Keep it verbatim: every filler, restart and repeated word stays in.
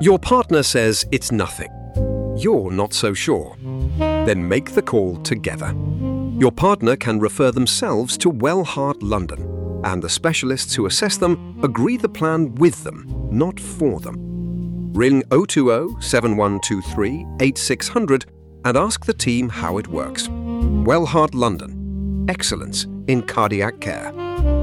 Your partner says it's nothing. You're not so sure. Then make the call together. Your partner can refer themselves to Wellheart London, and the specialists who assess them agree the plan with them, not for them. Ring oh two oh, seven one two three, eight six zero zero and ask the team how it works. Wellheart London. Excellence in cardiac care.